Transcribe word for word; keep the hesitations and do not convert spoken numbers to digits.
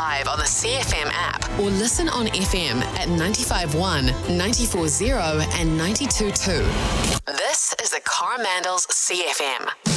live on the C F M app or listen on F M at ninety-five point one, ninety-four point zero and ninety-two point two. This is the Coromandels C F M.